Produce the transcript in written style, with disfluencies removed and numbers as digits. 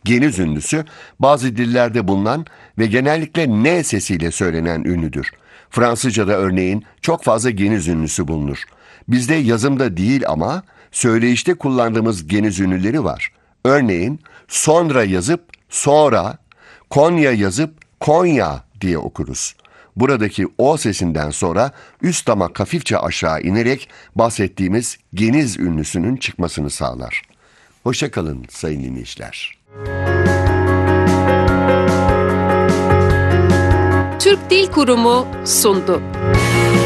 Geniz ünlüsü bazı dillerde bulunan ve genellikle N sesiyle söylenen ünlüdür. Fransızca'da örneğin çok fazla geniz ünlüsü bulunur. Bizde yazımda değil ama söyleyişte kullandığımız geniz ünlüleri var. Örneğin sonra yazıp sonra, Konya yazıp Konya diye okuruz. Buradaki O sesinden sonra üst damak hafifçe aşağı inerek bahsettiğimiz geniz ünlüsünün çıkmasını sağlar. Hoşça kalın sayın dinleyiciler. Türk Dil Kurumu sundu.